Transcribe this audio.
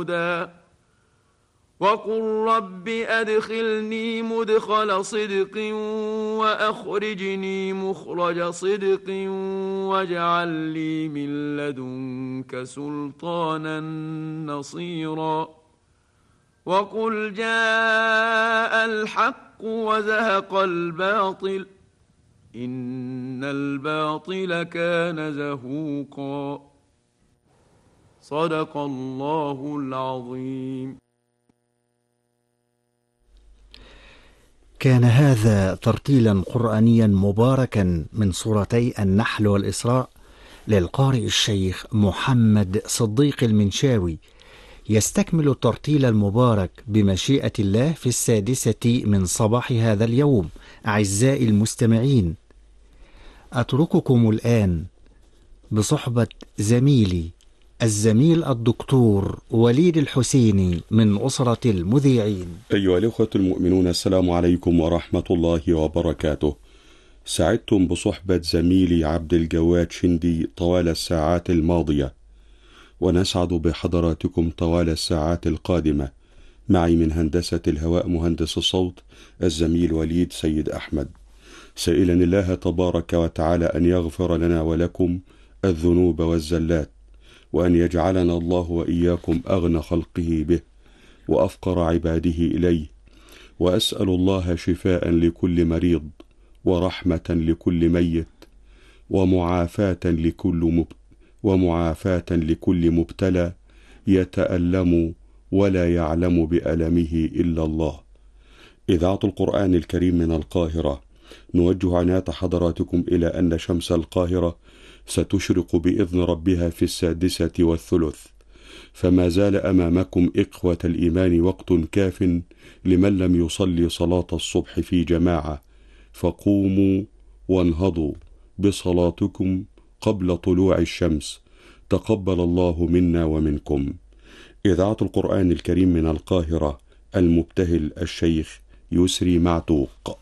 هدى وقل رب أدخلني مدخل صدق وأخرجني مخرج صدق واجعل لي من لدنك سلطانا نصيرا وقل جاء الحق وزهق الباطل إن الباطل كان زهوقا صدق الله العظيم. كان هذا ترتيلا قرآنيا مباركا من سورتي النحل والإسراء للقارئ الشيخ محمد صديق المنشاوي، يستكمل الترتيل المبارك بمشيئة الله في 6 من صباح هذا اليوم. أعزائي المستمعين، أترككم الآن بصحبة زميلي الزميل الدكتور وليد الحسيني من أسرة المذيعين. أيها الأخوة المؤمنون، السلام عليكم ورحمة الله وبركاته. سعدتم بصحبة زميلي عبد الجواد شندي طوال الساعات الماضية، ونسعد بحضراتكم طوال الساعات القادمة. معي من هندسة الهواء مهندس الصوت الزميل وليد سيد أحمد، سائلا الله تبارك وتعالى أن يغفر لنا ولكم الذنوب والزلات، وأن يجعلنا الله وإياكم أغنى خلقه به وأفقر عباده إليه. وأسأل الله شفاء لكل مريض، ورحمة لكل ميت، ومعافاة لكل مبتلى يتألم ولا يعلم بألمه إلا الله. إذاعة القرآن الكريم من القاهرة، نوجه عناية حضراتكم إلى أن شمس القاهرة ستشرق بإذن ربها في 6:03، فما زال أمامكم إخوة الإيمان وقت كاف لمن لم يصلي صلاة الصبح في جماعة، فقوموا وانهضوا بصلاتكم قبل طلوع الشمس، تقبل الله منا ومنكم. إذاعة القرآن الكريم من القاهرة، المبتهل الشيخ يسري معتوق.